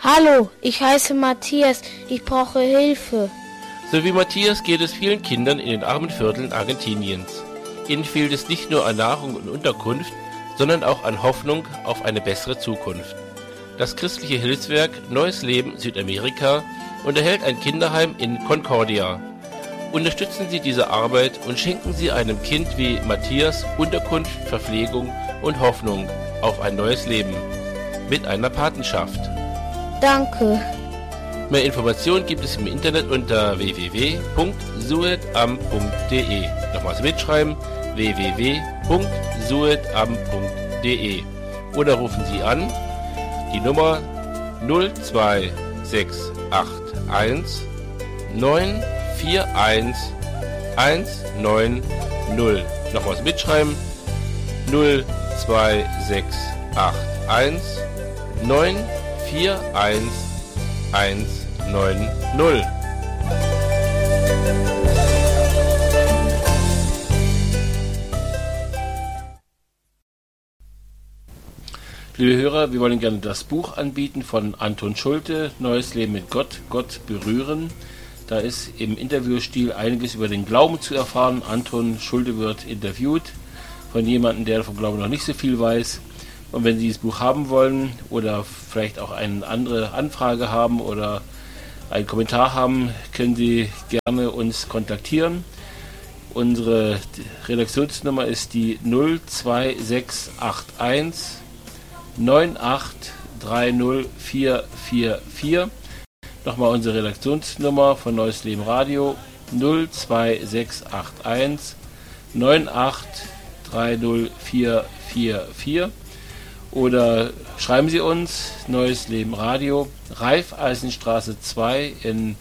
Hallo, ich heiße Matthias, ich brauche Hilfe. So wie Matthias geht es vielen Kindern in den armen Vierteln Argentiniens. Ihnen fehlt es nicht nur an Nahrung und Unterkunft, sondern auch an Hoffnung auf eine bessere Zukunft. Das christliche Hilfswerk Neues Leben Südamerika unterhält ein Kinderheim in Concordia. Unterstützen Sie diese Arbeit und schenken Sie einem Kind wie Matthias Unterkunft, Verpflegung und Hoffnung auf ein neues Leben mit einer Patenschaft. Danke. Mehr Informationen gibt es im Internet unter www.suedam.de. Nochmals mitschreiben, www.suedam.de. Oder rufen Sie an die Nummer 02681 941 190. Nochmals mitschreiben, 02681 941 190. Liebe Hörer, wir wollen gerne das Buch anbieten von Anton Schulte, Neues Leben mit Gott, Gott berühren. Da ist im Interviewstil einiges über den Glauben zu erfahren. Anton Schulte wird interviewt von jemandem, der vom Glauben noch nicht so viel weiß. Und wenn Sie das Buch haben wollen oder vielleicht auch eine andere Anfrage haben oder einen Kommentar haben, können Sie gerne uns kontaktieren. Unsere Redaktionsnummer ist die 02681 9830444. Nochmal unsere Redaktionsnummer von Neues Leben Radio 02681 9830444. Oder schreiben Sie uns, Neues Leben Radio, Raiffeisenstraße 2 in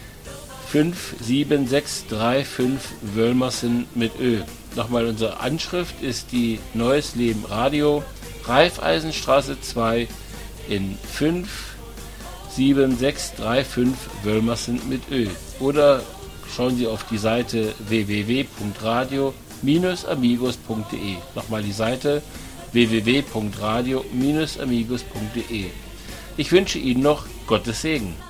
57635 Wölmersen mit Ö. Nochmal unsere Anschrift ist die Neues Leben Radio, Raiffeisenstraße 2 in 57635 Wölmersen mit Ö. Oder schauen Sie auf die Seite www.radio-amigos.de. Nochmal die Seite www.radio-amigos.de. Ich wünsche Ihnen noch Gottes Segen.